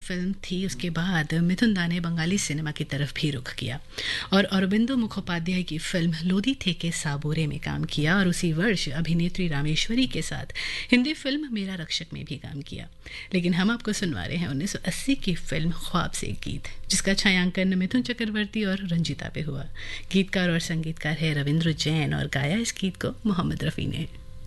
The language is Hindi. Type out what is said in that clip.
फिल्म थी उसके बाद मिथुन दा ने बंगाली सिनेमा की तरफ भी रुख किया और अरविंदो मुखोपाध्याय की फिल्म लोधी थे के साबोरे में काम किया और उसी वर्ष अभिनेत्री रामेश्वरी के साथ हिंदी फिल्म मेरा रक्षक में भी काम किया। लेकिन हम आपको सुनवा रहे हैं 1980 की फिल्म ख्वाब से एक गीत, जिसका छायांकन मिथुन चक्रवर्ती और रंजीता पे हुआ। गीतकार और संगीतकार है रविंद्र जैन और गाया इस गीत को मोहम्मद रफ़ी ने।